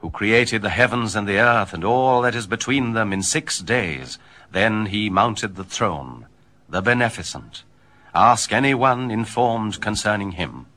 who created the heavens and the earth and all that is between them in 6 days. Then he mounted the throne, the beneficent. Ask anyone informed concerning him.